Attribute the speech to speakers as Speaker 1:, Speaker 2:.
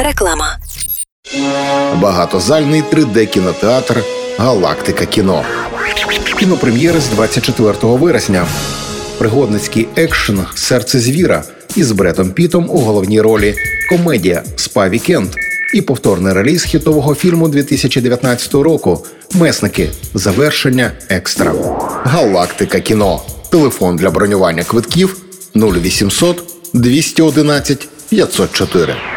Speaker 1: Реклама.
Speaker 2: Багатозальний 3D-кінотеатр «Галактика кіно». Кінопрем'єри з 24 вересня. Пригодницький екшн «Серце звіра» із Бредом Піттом у головній ролі, комедія «Спа-вікенд» і повторний реліз хітового фільму 2019 року «Месники. Завершення. Екстра». «Галактика кіно». Телефон для бронювання квитків 0800 211 504.